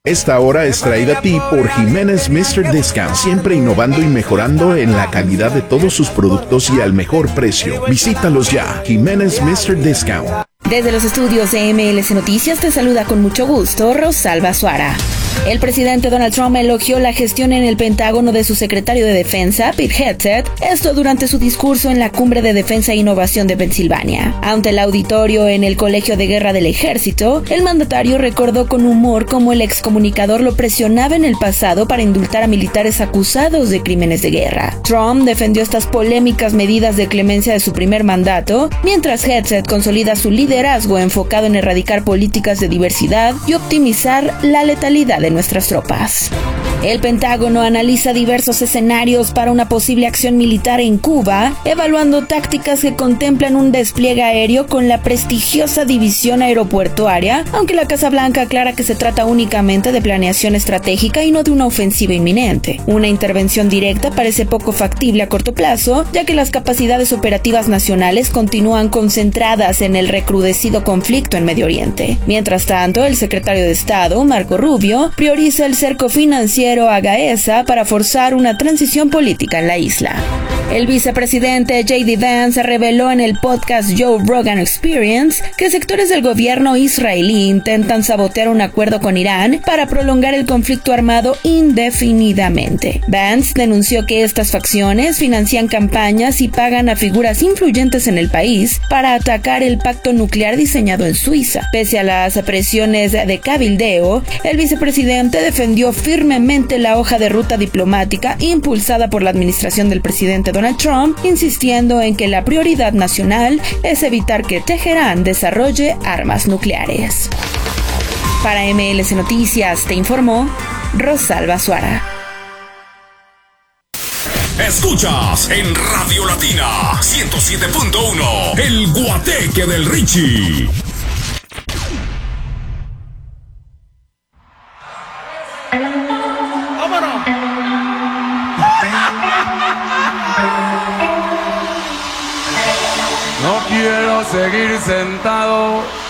Esta hora es traída a ti por Jiménez Mr. Discount, siempre innovando y mejorando en la calidad de todos sus productos y al mejor precio. Visítalos ya, Jiménez Mr. Discount. Desde los estudios de MLS Noticias te saluda con mucho gusto Rosalba Suara. El presidente Donald Trump elogió la gestión en el Pentágono de su secretario de Defensa, Pete Hegseth, esto durante su discurso en la Cumbre de Defensa e Innovación de Pensilvania. Ante el auditorio en el Colegio de Guerra del Ejército, el mandatario recordó con humor cómo el excomunicador lo presionaba en el pasado para indultar a militares acusados de crímenes de guerra. Trump defendió estas polémicas medidas de clemencia de su primer mandato, mientras Hegseth consolida su liderazgo enfocado en erradicar políticas de diversidad y optimizar la letalidad de nuestras tropas. El Pentágono analiza diversos escenarios para una posible acción militar en Cuba, evaluando tácticas que contemplan un despliegue aéreo con la prestigiosa división aeroportuaria, aunque la Casa Blanca aclara que se trata únicamente de planeación estratégica y no de una ofensiva inminente. Una intervención directa parece poco factible a corto plazo, ya que las capacidades operativas nacionales continúan concentradas en el recrudecido conflicto en Medio Oriente. Mientras tanto, el secretario de Estado, Marco Rubio, prioriza el cerco financiero a Gaesa para forzar una transición política en la isla. El vicepresidente J.D. Vance reveló en el podcast Joe Rogan Experience que sectores del gobierno israelí intentan sabotear un acuerdo con Irán para prolongar el conflicto armado indefinidamente. Vance denunció que estas facciones financian campañas y pagan a figuras influyentes en el país para atacar el pacto nuclear diseñado en Suiza. Pese a las presiones de cabildeo, el vicepresidente defendió firmemente la hoja de ruta diplomática impulsada por la administración del presidente Donald Trump, insistiendo en que la prioridad nacional es evitar que Teherán desarrolle armas nucleares. Para MLS Noticias te informó Rosalba Suara. Escuchas en Radio Latina 107.1 El Guateque del Richie. No quiero seguir sentado